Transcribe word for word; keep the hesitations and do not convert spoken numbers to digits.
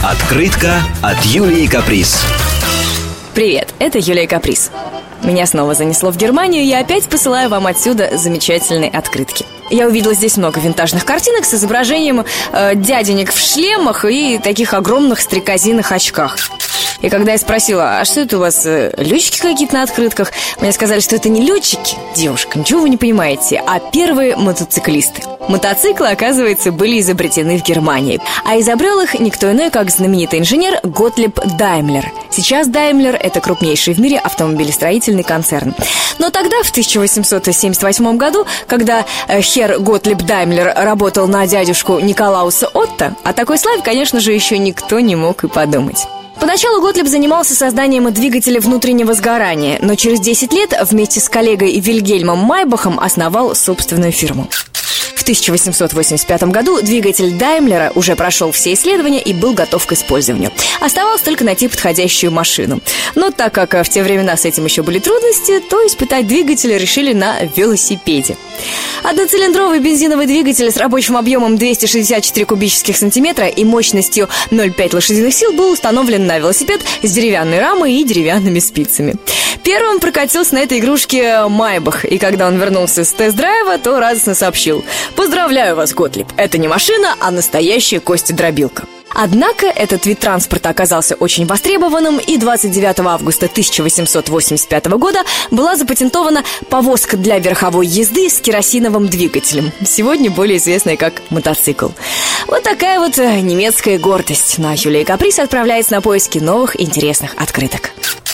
Открытка от Юлии Каприз. Привет, это Юлия Каприз. Меня снова занесло в Германию, и я опять посылаю вам отсюда замечательные открытки. Я увидела здесь много винтажных картинок с изображением э, дяденек в шлемах и таких огромных стрекозиных очках. И когда я спросила, а что это у вас, э, летчики какие-то на открытках, мне сказали, что это не летчики, девушка, ничего вы не понимаете, а первые мотоциклисты. Мотоциклы, оказывается, были изобретены в Германии. А изобрел их никто иной, как знаменитый инженер Готлиб Даймлер. Сейчас Даймлер – это крупнейший в мире автомобилестроительный концерн. Но тогда, в тысяча восемьсот семьдесят восьмом году, когда э, хер Готлиб Даймлер работал на дядюшку Николауса Отто, о такой славе, конечно же, еще никто не мог и подумать. Поначалу Готлиб занимался созданием двигателя внутреннего сгорания, но через десять лет вместе с коллегой Вильгельмом Майбахом основал собственную фирму. В тысяча восемьсот восемьдесят пятом году двигатель Даймлера уже прошел все исследования и был готов к использованию. Оставалось только найти подходящую машину. Но так как в те времена с этим еще были трудности, то испытать двигатель решили на велосипеде. Одноцилиндровый бензиновый двигатель с рабочим объемом двести шестьдесят четыре кубических сантиметра и мощностью ноль целых пять десятых лошадиных сил был установлен на велосипед с деревянной рамой и деревянными спицами. Первым прокатился на этой игрушке Майбах, и когда он вернулся с тест-драйва, то радостно сообщил: «Поздравляю вас, Готлиб, это не машина, а настоящая костедробилка». Однако этот вид транспорта оказался очень востребованным, и двадцать девятого августа тысяча восемьсот восемьдесят пятого года была запатентована повозка для верховой езды с керосиновым двигателем, сегодня более известная как мотоцикл. Вот такая вот немецкая гордость. Ну а Юлия Каприз отправляется на поиски новых интересных открыток.